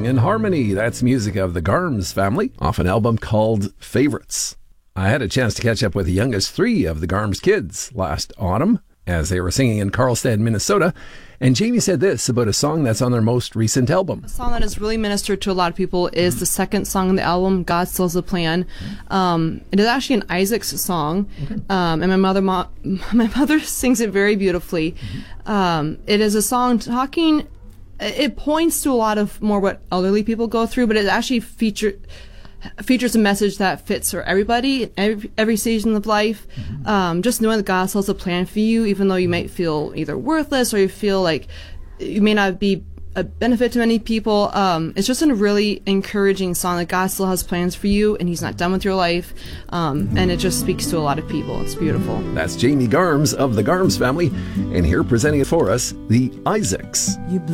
Sing in Harmony. That's music of the Garms family off an album called Favorites. I had a chance to catch up with the youngest three of the Garms kids last autumn as they were singing in Carlstead, Minnesota. And Jamie said this about a song that's on their most recent album. A song that has really ministered to a lot of people is the second song on the album, God Still Has a Plan. It is actually an Isaac's song, and my mother sings it very beautifully. It is a song talking, it points to a lot of more what elderly people go through, but it actually features a message that fits for everybody, every season of life. Just knowing that God still has a plan for you, even though you might feel either worthless or you feel like you may not be a benefit to many people. It's just a really encouraging song that God still has plans for you and He's not done with your life. And it just speaks to a lot of people. It's beautiful. That's Jamie Garms of the Garms family. And here presenting it for us, the Isaacs. You